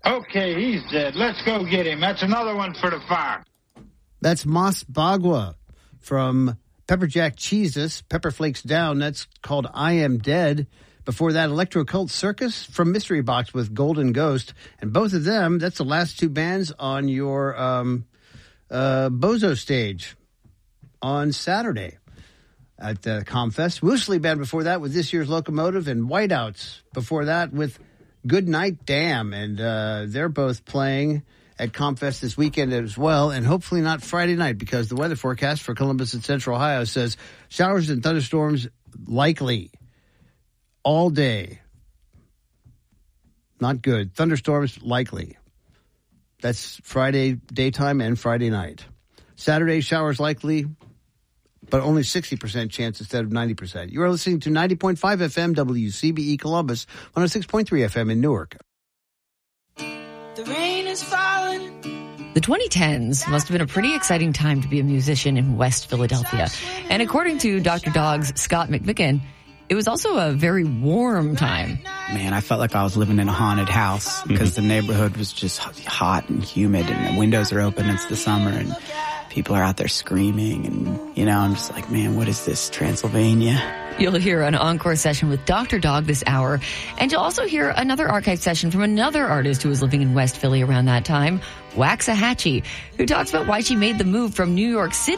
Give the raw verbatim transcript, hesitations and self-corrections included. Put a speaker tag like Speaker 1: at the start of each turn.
Speaker 1: Okay, he's dead. Let's go get him. That's another one for the fire.
Speaker 2: That's Mas Bagua from Pepperjack Jesus, Pepper Flakes Down. That's called I Am Dead. Before that, Electro Cult Circus from Mystery Box with Golden Ghost. And both of them, that's the last two bands on your um, uh, Bozo stage on Saturday at the Comfest. Woosley Band before that with this year's Locomotive, and Whiteouts before that with Good Night Damn. And uh, they're both playing at Comfest this weekend as well, and hopefully not Friday night, because the weather forecast for Columbus and Central Ohio says showers and thunderstorms likely all day. Not good. Thunderstorms likely. That's Friday daytime and Friday night. Saturday, showers likely, but only sixty percent chance instead of ninety percent. You are listening to ninety point five F M W C B E Columbus, one oh six point three F M in Newark.
Speaker 3: The rain is falling.
Speaker 4: The twenty tens must have been a pretty exciting time to be a musician in West Philadelphia. And according to Doctor Dog's Scott McMicken, it was also a very warm time.
Speaker 5: Man, I felt like I was living in a haunted house because mm-hmm. the neighborhood was just hot and humid, and the windows are open. It's the summer, and people are out there screaming. And, you know, I'm just like, man, what is this, Transylvania?
Speaker 4: You'll hear an encore session with Doctor Dog this hour. And you'll also hear another archive session from another artist who was living in West Philly around that time, Waxahachie, who talks about why she made the move from New York City